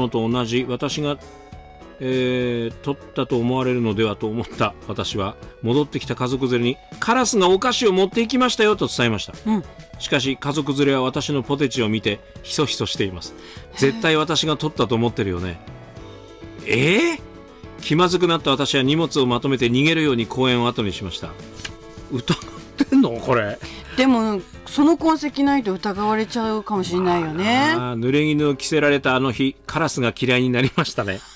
のと同じ私が、取ったと思われるのではと思った私は戻ってきた家族連れにカラスがお菓子を持っていきましたよと伝えました、しかし家族連れは私のポテチを見てひそひそしています。絶対私が取ったと思ってるよね。気まずくなった私は荷物をまとめて逃げるように公園を後にしました。疑ってんのこれ。 でもその痕跡ないと疑われちゃうかもしれないよね。 濡れ衣を着せられたあの日カラスが嫌いになりましたね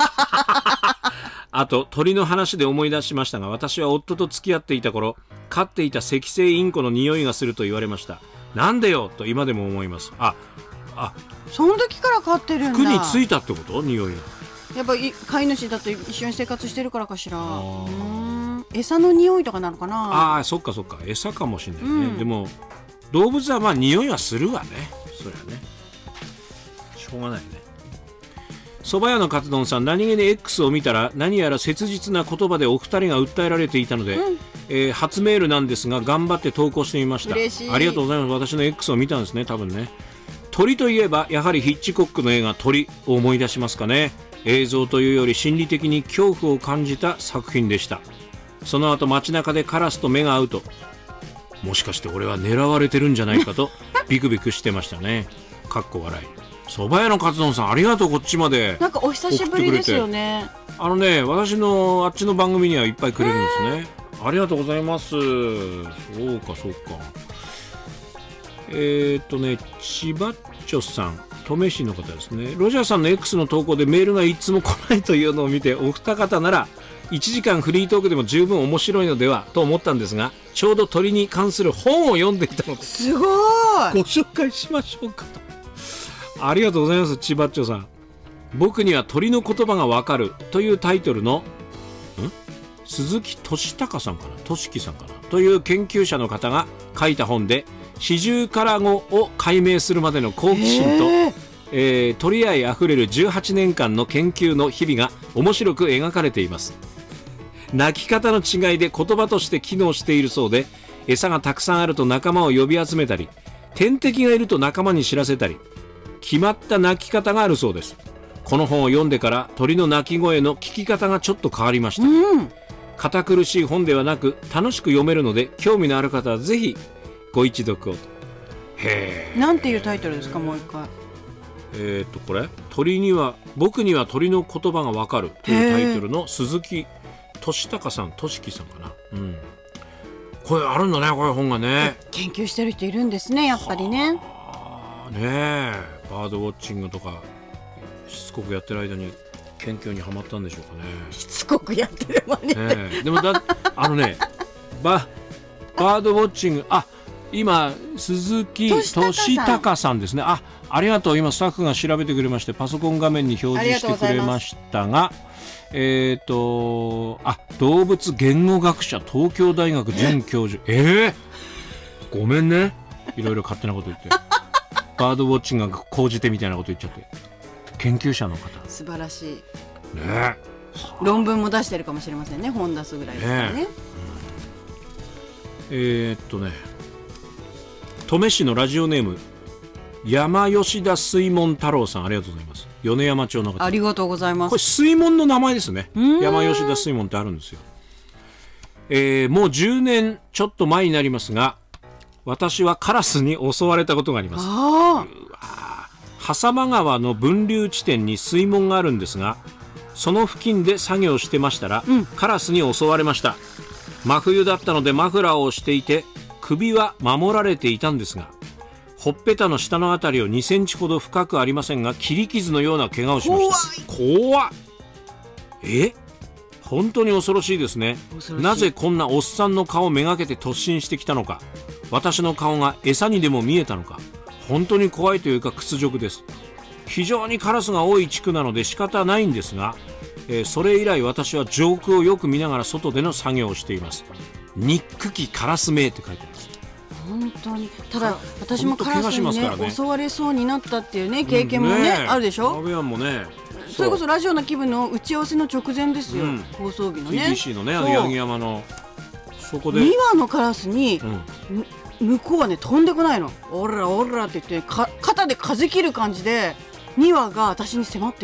あと鳥の話で思い出しましたが、私は夫と付き合っていた頃飼っていた赤星インコの匂いがすると言われました。なんでよと今でも思います。 その時から飼ってるんだ。 服についたってこと？匂いがやっぱ飼い主だと一緒に生活してるからかしら。餌の匂いとかなのかな。 そっかそっか、餌かもしれないね、でも動物はまあ匂いはするわね。そりゃね、しょうがないね。蕎麦屋のカツ丼さん、何気に X を見たら何やら切実な言葉でお二人が訴えられていたので、初メールなんですが頑張って投稿してみました。 嬉しい。 ありがとうございます。私の X を見たんですね、多分ね。鳥といえばやはりヒッチコックの映画鳥を思い出しますかね。映像というより心理的に恐怖を感じた作品でした。その後街中でカラスと目が合うと、もしかして俺は狙われてるんじゃないかとビクビクしてましたね。かっこ笑い。蕎麦屋のカツ丼さん、ありがとう。こっちまでなんかお久しぶりですよね。 私のあっちの番組にはいっぱいくれるんですね。ありがとうございます。そうかそうか。千葉っちょさん、登米市の方ですね。ロジャーさんの X の投稿でメールがいつも来ないというのを見て、お二方なら1時間フリートークでも十分面白いのではと思ったんですが、ちょうど鳥に関する本を読んでいたので、 すごいご紹介しましょうかと。ありがとうございます。千葉っちょさん、僕には鳥の言葉がわかるというタイトルの鈴木俊孝さんかな、俊樹さんかなという研究者の方が書いた本で、シジュウカラ語を解明するまでの好奇心と、鳥愛あふれる18年間の研究の日々が面白く描かれています。鳴き方の違いで言葉として機能しているそうで、餌がたくさんあると仲間を呼び集めたり、天敵がいると仲間に知らせたり、決まった鳴き方があるそうです。この本を読んでから鳥の鳴き声の聞き方がちょっと変わりました。堅苦しい本ではなく楽しく読めるので、興味のある方はぜひご一読を。 なんていうタイトルですか、もう一回。 これ僕には鳥の言葉がわかるというタイトルの鈴木俊孝さん、俊樹さんかな、これあるんだね、こういう本がね。 研究してる人いるんですね、やっぱりね。 バードウォッチングとかしつこくやってる間に研究にはまったんでしょうかね。 しつこくやってればね、 でもバードウォッチング、今鈴木俊孝さんですね。ありがとう。今スタッフが調べてくれまして、パソコン画面に表示してくれましたが、動物言語学者、東京大学准教授。ごめんね、いろいろ勝手なこと言ってバードウォッチングが講じてみたいなこと言っちゃって。研究者の方、 素晴らしいね。 論文も出してるかもしれませんね、本出すぐらいですからね。登米市のラジオネーム山吉田水門太郎さん、ありがとうございます。米山町の方、 ありがとうございます。 これ水門の名前ですね。山吉田水門ってあるんですよ。もう10年ちょっと前になりますが、私はカラスに襲われたことがあります。狭間川の分流地点に水門があるんですが、その付近で作業してましたら、カラスに襲われました。真冬だったのでマフラーをしていて首は守られていたんですが、ほっぺたの下のあたりを2センチほど深くありませんが切り傷のような怪我をしました。怖っ。本当に恐ろしいですね。なぜこんなおっさんの顔めがけて突進してきたのか、私の顔が餌にでも見えたのか、本当に怖いというか屈辱です。非常にカラスが多い地区なので仕方ないんですが、それ以来私は上空をよく見ながら外での作業をしています。ニックキカラス名って書いてます。 本当に。ただ私もカラスにね襲われそうになったっていうね経験もね、あるでしょ。 もね、 それこそラジオの気分の打ち合わせの直前ですよ、放送日のね TBC のね、八木山のそこで 2羽のカラスに、向こうはね飛んでこないの。オラオラって言って肩で風切る感じで2羽が私に迫って